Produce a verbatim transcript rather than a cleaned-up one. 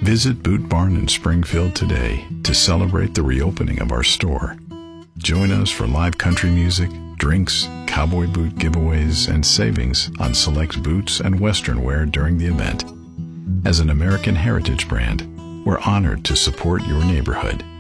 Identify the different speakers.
Speaker 1: Visit Boot Barn in Springfield today to celebrate the reopening of our store. Join us for live country music, drinks, cowboy boot giveaways, and savings on select boots and western wear during the event. As an American heritage brand, we're honored to support your neighborhood.